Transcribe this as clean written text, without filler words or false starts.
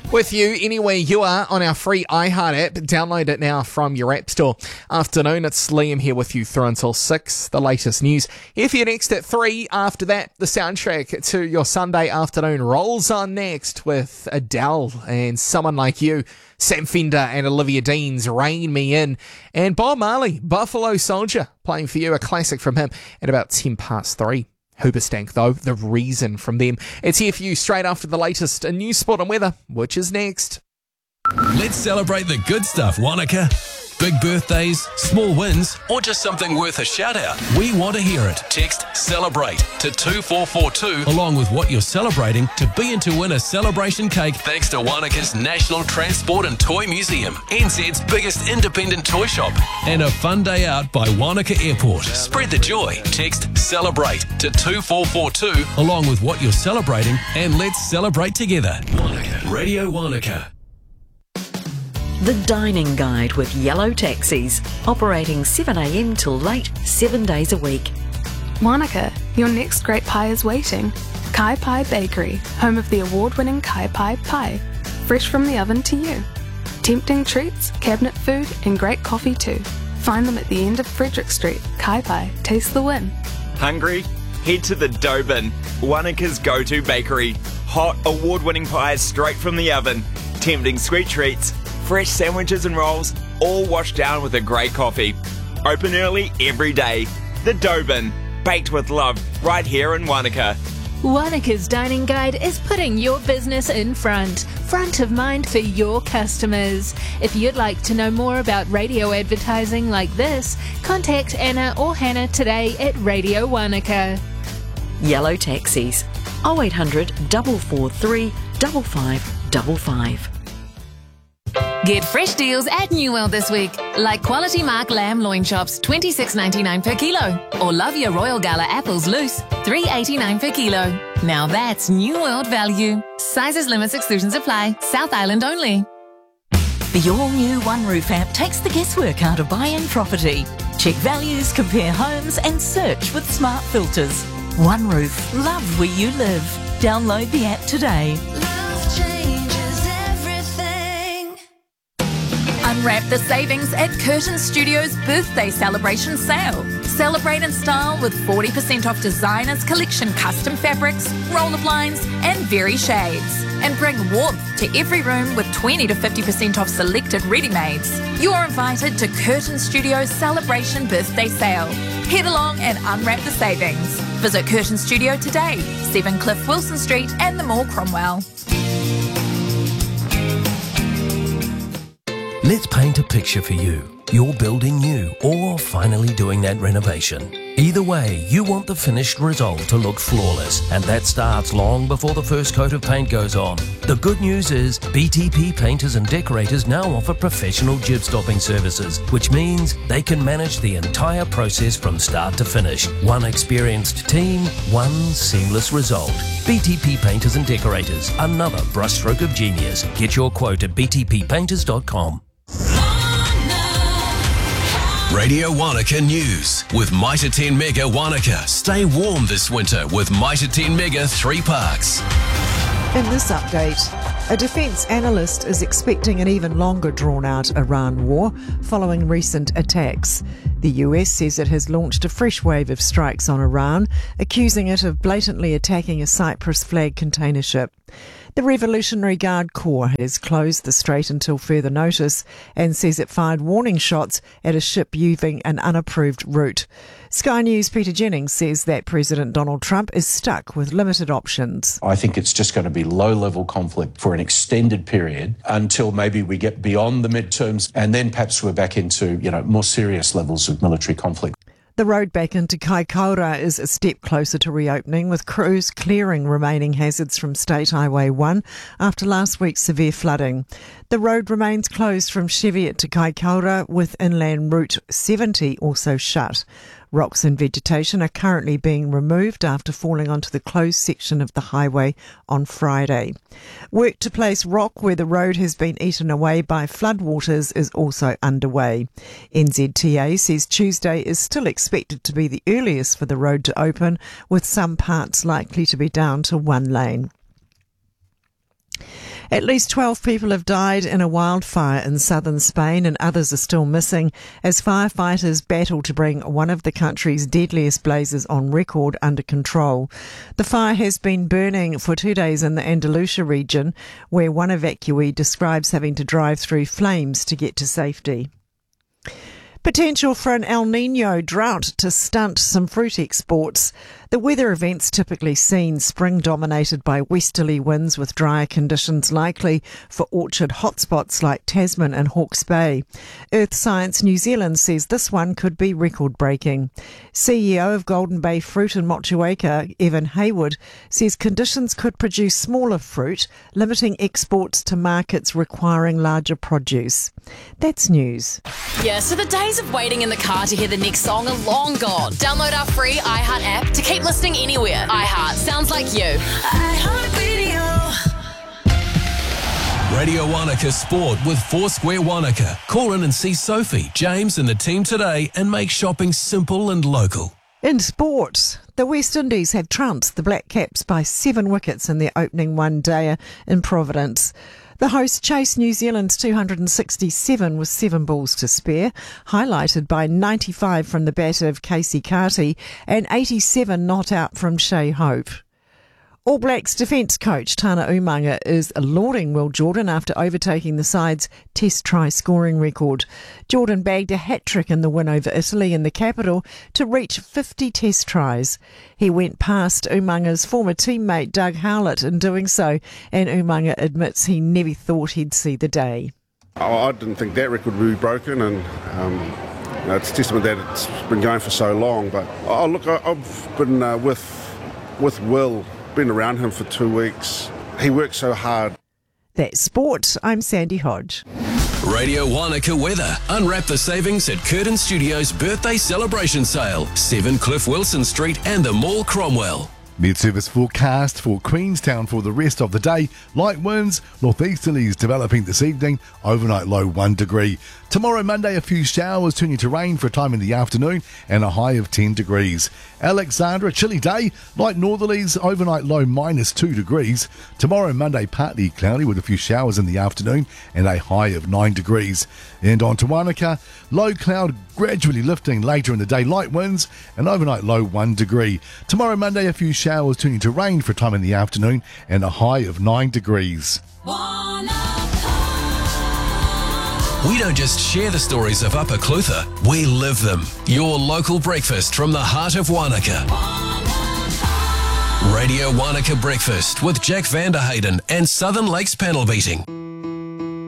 With you anywhere you are on our free iHeart app. Download it now from your app store. Afternoon, it's Liam here with you through until 6. The latest news. If you're next at 3, after that, the soundtrack to your Sunday afternoon rolls on next with Adele and Someone Like You, Sam Fender and Olivia Dean's Rein Me In, and Bob Marley, Buffalo Soldier, playing for you, a classic from him at about 10 past 3. Hoobastank, though, The Reason from them. It's here for you straight after the latest news, sport and weather, which is next. Let's celebrate the good stuff, Wanaka. Big birthdays, small wins, or just something worth a shout out. We want to hear it. Text CELEBRATE to 2442 along with what you're celebrating to be in to win a celebration cake thanks to Wanaka's National Transport and Toy Museum, NZ's biggest independent toy shop, and a fun day out by Wanaka Airport. Spread the joy. Text CELEBRATE to 2442 along with what you're celebrating, and let's celebrate together. Wanaka. Radio Wanaka. The Dining Guide with Yellow Taxis, operating 7am till late, 7 days a week. Wanaka, your next great pie is waiting. Kai Pai Bakery, home of the award-winning Kai Pai pie. Fresh from the oven to you. Tempting treats, cabinet food and great coffee too. Find them at the end of Frederick Street. Kai Pai, taste the win. Hungry? Head to the Dobin, Wanaka's go-to bakery. Hot, award-winning pies straight from the oven. Tempting sweet treats, fresh sandwiches and rolls, all washed down with a great coffee. Open early every day. The Dobin, baked with love, right here in Wanaka. Wanaka's Dining Guide is putting your business in front of mind for your customers. If you'd like to know more about radio advertising like this, contact Anna or Hannah today at Radio Wanaka. Yellow Taxis, 0800 443 5555. Get fresh deals at New World this week, like Quality Mark lamb loin chops, $26.99 per kilo, or Love Your Royal Gala apples loose, $3.89 per kilo. Now that's New World value. Sizes, limits, exclusions apply. South Island only. The all-new One Roof app takes the guesswork out of buying property. Check values, compare homes, and search with smart filters. One Roof, love where you live. Download the app today. Unwrap the savings at Curtin Studios' birthday celebration sale. Celebrate in style with 40% off designers collection custom fabrics, roller blinds and very shades. And bring warmth to every room with 20 to 50% off selected ready-mades. You're invited to Curtin Studios' celebration birthday sale. Head along and unwrap the savings. Visit Curtin Studio today, 7 Cliff Wilson Street and the Mall Cromwell. Let's paint a picture for you. You're building new or finally doing that renovation. Either way, you want the finished result to look flawless, and that starts long before the first coat of paint goes on. The good news is BTP Painters and Decorators now offer professional jib stopping services, which means they can manage the entire process from start to finish. One experienced team, one seamless result. BTP Painters and Decorators, another brushstroke of genius. Get your quote at btppainters.com. Radio Wanaka News with Mitre 10 Mega Wanaka. Stay warm this winter with Mitre 10 Mega 3 Parks. In this update, a defence analyst is expecting an even longer drawn-out Iran war following recent attacks. The US says it has launched a fresh wave of strikes on Iran, accusing it of blatantly attacking a Cyprus flag container ship. The Revolutionary Guard Corps has closed the strait until further notice and says it fired warning shots at a ship using an unapproved route. Sky News' Peter Jennings says that President Donald Trump is stuck with limited options. I think it's just going to be low-level conflict for an extended period until maybe we get beyond the midterms, and then perhaps we're back into, more serious levels of military conflict. The road back into Kaikoura is a step closer to reopening, with crews clearing remaining hazards from State Highway 1 after last week's severe flooding. The road remains closed from Cheviot to Kaikoura, with inland Route 70 also shut. Rocks and vegetation are currently being removed after falling onto the closed section of the highway on Friday. Work to place rock where the road has been eaten away by floodwaters is also underway. NZTA says Tuesday is still expected to be the earliest for the road to open, with some parts likely to be down to one lane. At least 12 people have died in a wildfire in southern Spain, and others are still missing as firefighters battle to bring one of the country's deadliest blazes on record under control. The fire has been burning for 2 days in the Andalusia region, where one evacuee describes having to drive through flames to get to safety. Potential for an El Niño drought to stunt some fruit exports. The weather events typically seen spring dominated by westerly winds with drier conditions likely for orchard hotspots like Tasman and Hawke's Bay. Earth Science New Zealand says this one could be record-breaking. CEO of Golden Bay Fruit in Motueka, Evan Hayward, says conditions could produce smaller fruit, limiting exports to markets requiring larger produce. That's news. Yeah, so the days of waiting in the car to hear the next song are long gone. Download our free iHeart app to keep listening anywhere. iHeart sounds like you. iHeart Radio. Radio Wanaka Sport with Foursquare Wanaka. Call in and see Sophie, James and the team today and make shopping simple and local. In sport, the West Indies have trounced the Black Caps by 7 wickets in their opening one-dayer in Providence. The hosts chased New Zealand's 267 with 7 balls to spare, highlighted by 95 from the bat of Casey Carty and 87 not out from Shea Hope. All Blacks defence coach Tana Umaga is lauding Will Jordan after overtaking the side's test try scoring record. Jordan bagged a hat-trick in the win over Italy in the capital to reach 50 test tries. He went past Umaga's former teammate Doug Howlett in doing so, and Umaga admits he never thought he'd see the day. I didn't think that record would be broken, and it's a testament that it's been going for so long. But I've been with Will. Been around him for 2 weeks. He works so hard. That's sport. I'm Sandy Hodge. Radio Wanaka weather. Unwrap the savings at Curtin Studios birthday celebration sale. 7 Cliff Wilson Street and the Mall Cromwell. Mid-service forecast for Queenstown for the rest of the day. Light winds, northeasterlies developing this evening, overnight low 1 degree. Tomorrow, Monday, a few showers turning to rain for a time in the afternoon and a high of 10 degrees. Alexandra, chilly day, light northerlies, overnight low -2 degrees. Tomorrow, Monday, partly cloudy with a few showers in the afternoon and a high of 9 degrees. And on to Wanaka, low cloud gradually lifting later in the day, light winds and overnight low 1 degree. Tomorrow, Monday, a few showers turning to rain for a time in the afternoon and a high of 9 degrees. We don't just share the stories of Upper Clutha, we live them. Your local breakfast from the heart of Wanaka. Radio Wanaka Breakfast with Jack Vanderhayden and Southern Lakes Panel Beating.